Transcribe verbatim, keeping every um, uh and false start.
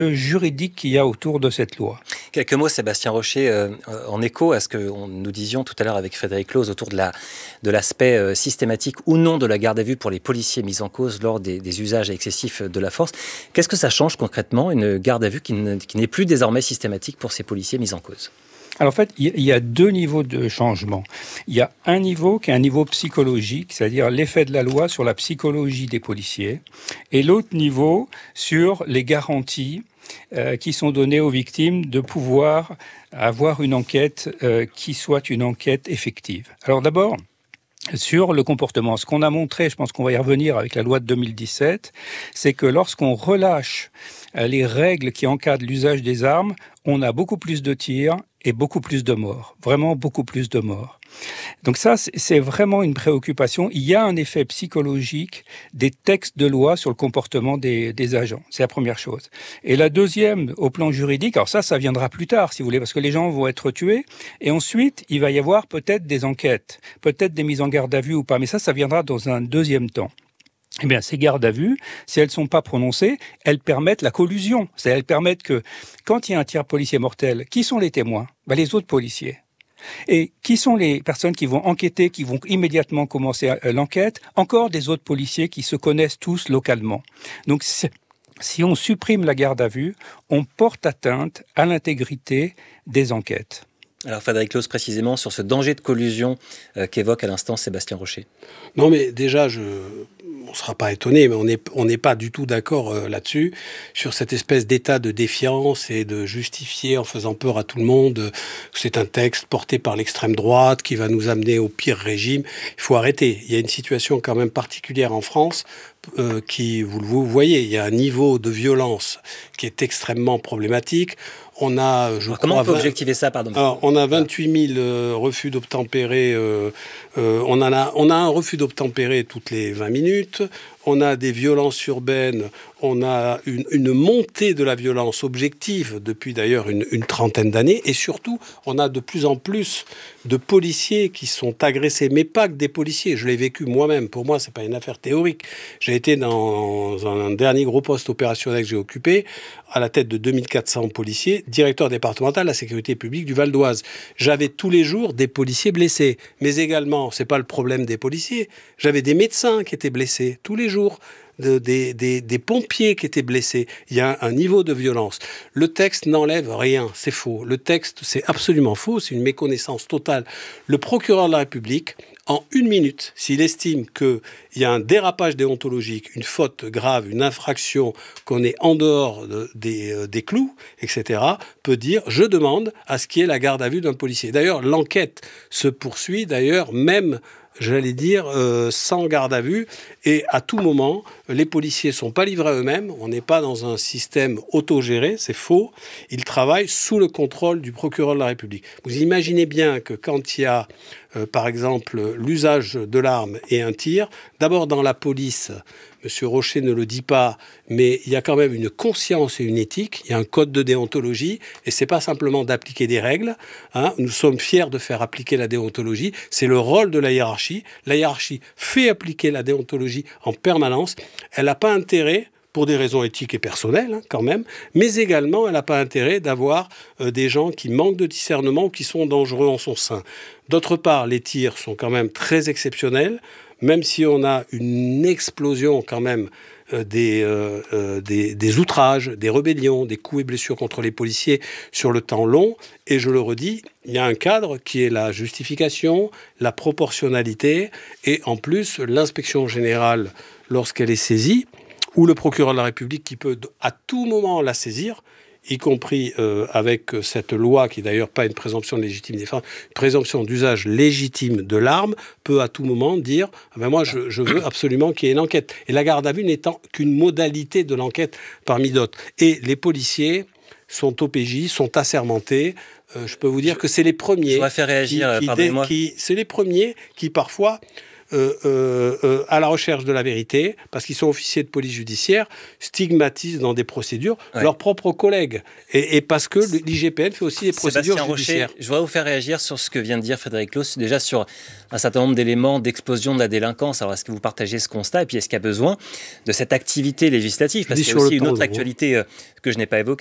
juridique qu'il y a autour de cette loi. Quelques mots, Sébastien Rocher, euh, en écho à ce que on, nous disions tout à l'heure avec Frédéric Close autour de, la, de l'aspect euh, systématique ou non de la garde à vue pour les policiers mis en cause lors des, des usages excessifs de la force. Qu'est-ce que ça change concrètement, une garde à vue qui, ne, qui n'est plus désormais systématique pour ces policiers mis en cause ? Alors en fait, il y a deux niveaux de changement. Il y a un niveau qui est un niveau psychologique, c'est-à-dire l'effet de la loi sur la psychologie des policiers, et l'autre niveau sur les garanties euh, qui sont données aux victimes de pouvoir avoir une enquête euh, qui soit une enquête effective. Alors d'abord, sur le comportement, ce qu'on a montré, je pense qu'on va y revenir avec la loi de deux mille dix-sept, c'est que lorsqu'on relâche les règles qui encadrent l'usage des armes, on a beaucoup plus de tirs et beaucoup plus de morts, vraiment beaucoup plus de morts. Donc ça, c'est vraiment une préoccupation. Il y a un effet psychologique des textes de loi sur le comportement des, des agents. C'est la première chose. Et la deuxième, au plan juridique, alors ça, ça viendra plus tard, si vous voulez, parce que les gens vont être tués. Et ensuite, il va y avoir peut-être des enquêtes, peut-être des mises en garde à vue ou pas. Mais ça, ça viendra dans un deuxième temps. Eh bien, ces gardes à vue, si elles ne sont pas prononcées, elles permettent la collusion. C'est-à-dire, elles permettent que, quand il y a un tir policier mortel, qui sont les témoins ? Ben, les autres policiers. Et qui sont les personnes qui vont enquêter, qui vont immédiatement commencer l'enquête ? Encore des autres policiers qui se connaissent tous localement. Donc, si on supprime la garde à vue, on porte atteinte à l'intégrité des enquêtes. Alors Frédéric Close, précisément sur ce danger de collusion euh, qu'évoque à l'instant Sébastien Rocher. Non mais déjà, je... on ne sera pas étonné, mais on n'est on n'est pas du tout d'accord euh, là-dessus, sur cette espèce d'état de défiance et de justifier en faisant peur à tout le monde euh, que c'est un texte porté par l'extrême droite qui va nous amener au pire régime. Il faut arrêter. Il y a une situation quand même particulière en France euh, qui, vous le voyez, il y a un niveau de violence qui est extrêmement problématique. On a, je Alors, crois, comment on peut vingt... objectiver ça, pardon. Alors, on a vingt-huit mille euh, refus d'obtempérer. Euh, euh, on, en a, on a un refus d'obtempérer toutes les vingt minutes. On a des violences urbaines. On a une, une montée de la violence objective depuis d'ailleurs une, une trentaine d'années. Et surtout, on a de plus en plus de policiers qui sont agressés. Mais pas que des policiers. Je l'ai vécu moi-même. Pour moi, c'est pas une affaire théorique. J'ai été dans un dernier gros poste opérationnel que j'ai occupé, à la tête de deux mille quatre cents policiers, directeur départemental de la sécurité publique du Val d'Oise. J'avais tous les jours des policiers blessés. Mais également, c'est pas le problème des policiers, j'avais des médecins qui étaient blessés tous les jours. De, des, des, des pompiers qui étaient blessés. Il y a un, un niveau de violence. Le texte n'enlève rien, c'est faux. Le texte, c'est absolument faux, c'est une méconnaissance totale. Le procureur de la République, en une minute, s'il estime qu'il y a un dérapage déontologique, une faute grave, une infraction, qu'on est en dehors de, des, euh, des clous, et cetera, peut dire « je demande à ce qu'il y ait la garde à vue d'un policier ». D'ailleurs, l'enquête se poursuit, d'ailleurs, même j'allais dire, euh, sans garde à vue. Et à tout moment, les policiers ne sont pas livrés à eux-mêmes. On n'est pas dans un système autogéré, c'est faux. Ils travaillent sous le contrôle du procureur de la République. Vous imaginez bien que quand il y a, euh, par exemple, l'usage de l'arme et un tir, d'abord dans la police, Monsieur Rocher ne le dit pas, mais il y a quand même une conscience et une éthique, il y a un code de déontologie, et c'est pas simplement d'appliquer des règles. Hein. Nous sommes fiers de faire appliquer la déontologie, c'est le rôle de la hiérarchie. La hiérarchie fait appliquer la déontologie en permanence. Elle n'a pas intérêt, pour des raisons éthiques et personnelles hein, quand même, mais également elle n'a pas intérêt d'avoir euh, des gens qui manquent de discernement ou qui sont dangereux en son sein. D'autre part, les tirs sont quand même très exceptionnels, même si on a une explosion quand même euh, des, euh, euh, des, des outrages, des rébellions, des coups et blessures contre les policiers sur le temps long. Et je le redis, il y a un cadre qui est la justification, la proportionnalité et en plus l'inspection générale lorsqu'elle est saisie, ou le procureur de la République qui peut à tout moment la saisir, y compris euh, avec cette loi qui d'ailleurs pas une présomption de légitime défense, une présomption d'usage légitime de l'arme, peut à tout moment dire ah ben moi je, je veux absolument qu'il y ait une enquête. Et la garde à vue n'étant qu'une modalité de l'enquête parmi d'autres. Et les policiers sont O P J, sont assermentés. Euh, je peux vous dire que c'est les premiers. Je voudrais faire réagir, qui, qui, pardonnez-moi. Qui, c'est les premiers qui parfois euh, euh, euh, à la recherche de la vérité, parce qu'ils sont officiers de police judiciaire, stigmatisent dans des procédures ouais. leurs propres collègues. Et, et parce que l'I G P N fait aussi des procédures Sébastien judiciaires. Rocher, je voudrais vous faire réagir sur ce que vient de dire Frédéric Claus, déjà sur un certain nombre d'éléments d'explosion de la délinquance. Alors, est-ce que vous partagez ce constat? Et puis, est-ce qu'il y a besoin de cette activité législative? Parce qu'il y a aussi une autre actualité euh, que je n'ai pas évoquée.